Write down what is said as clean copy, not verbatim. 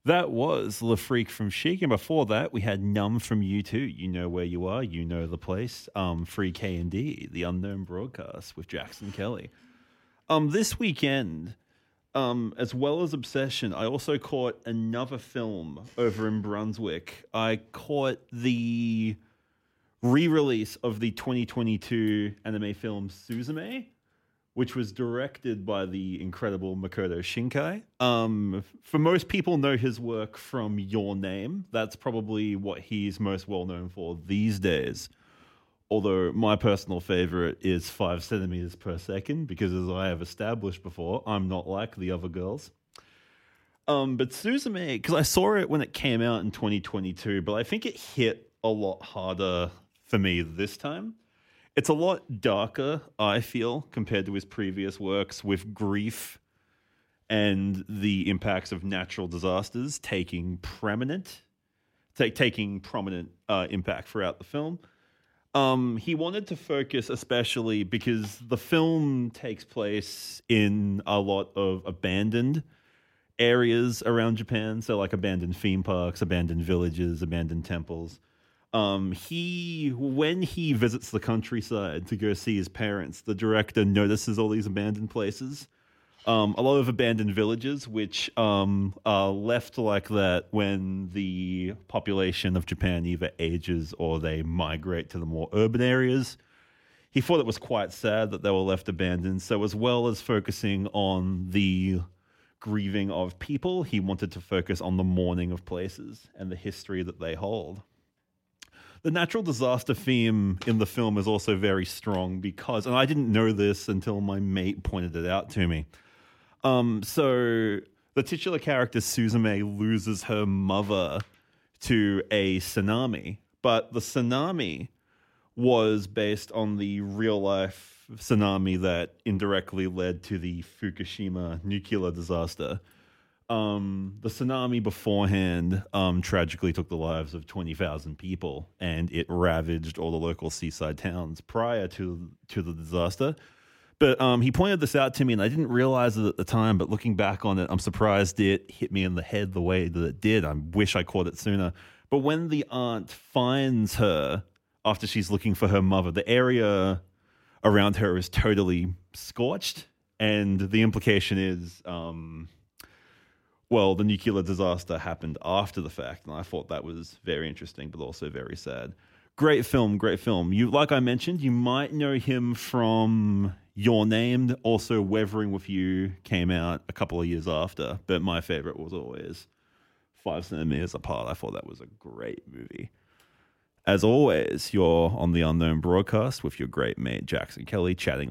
That was Le Freak from Chic, and before that, we had Numb from U2. You know where you are, you know the place. Free K and D, the Unknown Broadcast with Jackson Kelly. This weekend, as well as Obsession, I also caught another film over in Brunswick. I caught the re-release of the 2022 anime film Suzume, which was directed by the incredible Makoto Shinkai. For most people know his work from Your Name. That's probably what he's most well known for these days. Although my personal favorite is 5 centimeters per second, because as I have established before, I'm not like the other girls. But Suzume, because I saw it when it came out in 2022, but I think it hit a lot harder for me this time. It's a lot darker, I feel, compared to his previous works, with grief and the impacts of natural disasters taking prominent impact throughout the film. He wanted to focus, especially because the film takes place in a lot of abandoned areas around Japan, so like abandoned theme parks, abandoned villages, abandoned temples. When he visits the countryside to go see his parents, the director notices all these abandoned places. A lot of abandoned villages, which are left like that when the population of Japan either ages or they migrate to the more urban areas. He thought it was quite sad that they were left abandoned. So as well as focusing on the grieving of people, he wanted to focus on the mourning of places and the history that they hold. The natural disaster theme in the film is also very strong because, and I didn't know this until my mate pointed it out to me. So the titular character Suzume loses her mother to a tsunami, but the tsunami was based on the real life tsunami that indirectly led to the Fukushima nuclear disaster. The tsunami beforehand tragically took the lives of 20,000 people, and it ravaged all the local seaside towns prior to the disaster. But he pointed this out to me, and I didn't realize it at the time, but looking back on it, I'm surprised it hit me in the head the way that it did. I wish I caught it sooner. But when the aunt finds her after she's looking for her mother, the area around her is totally scorched, and the implication is... the nuclear disaster happened after the fact, and I thought that was very interesting, but also very sad. Great film, great film. Like I mentioned, you might know him from Your Name. Also, Weathering with You came out a couple of years after, but my favorite was always 5 Centimeters Apart. I thought that was a great movie. As always, you're on the Unknown Broadcast with your great mate Jackson Kelly, chatting